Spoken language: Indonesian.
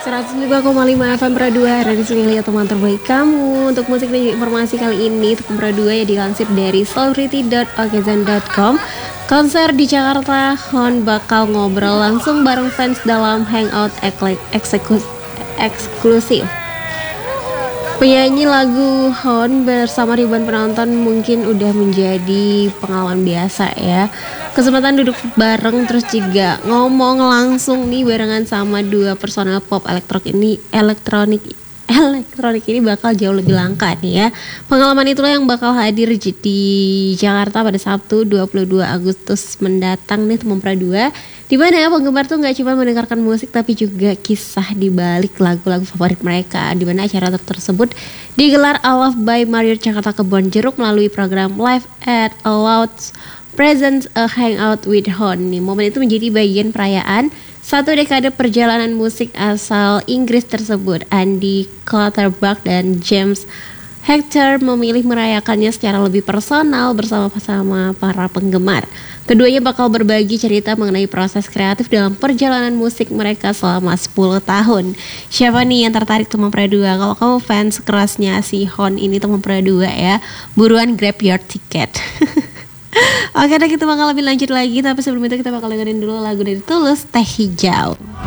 105,5 FM Pradua, Radio Sini teman terbaik kamu. Untuk musik dan informasi kali ini untuk Pradua ya dilansir dari celebrity.okzan.com. Konser di Jakarta, Hon bakal ngobrol langsung bareng fans dalam hangout eksklusif. Penyanyi lagu Hon bersama ribuan penonton mungkin udah menjadi pengalaman biasa ya. Kesempatan duduk bareng terus juga ngomong langsung nih barengan sama dua personel pop elektronik ini bakal jauh lebih langka nih ya. Pengalaman itulah yang bakal hadir di Jakarta pada Sabtu 22 Agustus mendatang nih teman Pradua. Di mana penggemar tuh nggak cuma mendengarkan musik tapi juga kisah di balik lagu-lagu favorit mereka. Di mana acara tersebut digelar Love by Marriott Jakarta Kebon Jeruk melalui program Live at a Loud's Presents a Hangout with Hon. Nih, momen itu menjadi bagian perayaan satu dekade perjalanan musik asal Inggris tersebut. Andy Clutterbuck dan James Hector memilih merayakannya secara lebih personal bersama para penggemar. Keduanya bakal berbagi cerita mengenai proses kreatif dalam perjalanan musik mereka selama 10 tahun. Siapa nih yang tertarik teman Pradua? Kalau kamu fans kerasnya si Hon ini teman Pradua ya, buruan grab your ticket. Oke, kita bakal lebih lanjut lagi, tapi sebelum itu kita bakal dengerin dulu lagu dari Tulus, Teh Hijau.